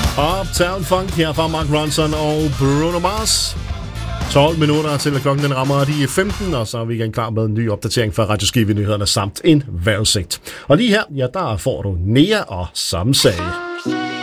Uptown Funk her fra Mark Ronson og Bruno Mars. 12 minutter til klokken den rammer de 15, og så er vi igen klar med en ny opdatering fra Radio Skive-nyhederne samt en vejrudsigt. Og lige her, ja, der får du Nea og Some Say.